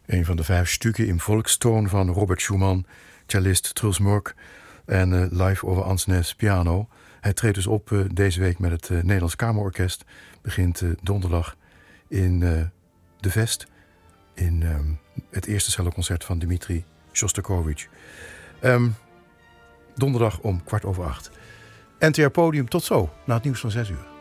Een van de 5 stukken in volkstoon van Robert Schumann, cellist Truls Mörk en live over Ansnes piano. Hij treedt dus op deze week met het Nederlands Kamerorkest. Begint donderdag in de Vest in het eerste celloconcert van Dmitri Shostakovich. Donderdag om 7:15. NTR Podium, tot zo, na het nieuws van 6 uur.